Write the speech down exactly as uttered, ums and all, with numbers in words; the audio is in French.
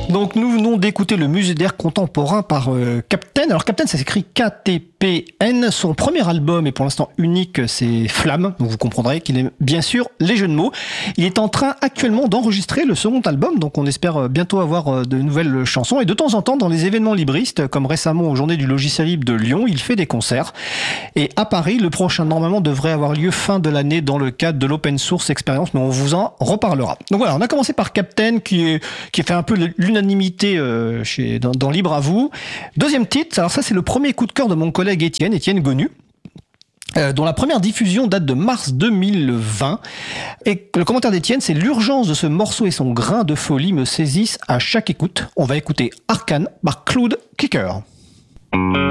Donc nous venons d'écouter le musée d'art contemporain par euh, Captain. Alors Captain, ça s'écrit K T P N. Son premier album est pour l'instant unique, c'est Flamme. Donc vous comprendrez qu'il est bien sûr les jeux de mots. Il est en train actuellement d'enregistrer le second album, donc on espère bientôt avoir de nouvelles chansons. Et de temps en temps, dans les événements libristes, comme récemment aux Journées du Logiciel Libre de Lyon, il fait des concerts. Et à Paris, le prochain normalement devrait avoir lieu fin de l'année dans le cadre de l'Open Source Experience, mais on vous en reparlera. Donc voilà, on a commencé par Captain qui est qui fait un peu l'unanimité euh, chez dans, dans Libre à vous. Deuxième titre, alors ça c'est le premier coup de cœur de mon collègue Étienne, Étienne Gonu. Euh, dont la première diffusion date de mars deux mille vingt. Et le commentaire d'Étienne, c'est l'urgence de ce morceau et son grain de folie me saisissent à chaque écoute. On va écouter Arcane par Cloud Kicker.